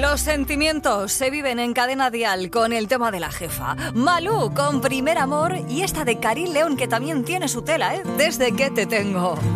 Los sentimientos se viven en Cadena Dial con el tema de la jefa. Malú con Primer Amor y esta de Karin León que también tiene su tela, ¿eh? Desde que te tengo.